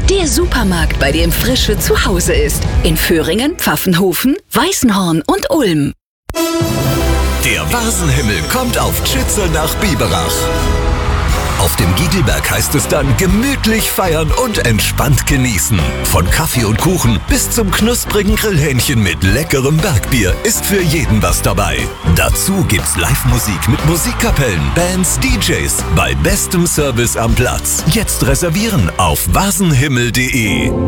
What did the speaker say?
Der Supermarkt, bei dem Frische zu Hause ist. In Föhringen, Pfaffenhofen, Weißenhorn und Ulm. Der Vasenhimmel kommt auf Tschützel nach Biberach. Auf dem Gigelberg heißt es dann gemütlich feiern und entspannt genießen. Von Kaffee und Kuchen bis zum knusprigen Grillhähnchen mit leckerem Bergbier ist für jeden was dabei. Dazu gibt's Live-Musik mit Musikkapellen, Bands, DJs bei bestem Service am Platz. Jetzt reservieren auf vasenhimmel.de.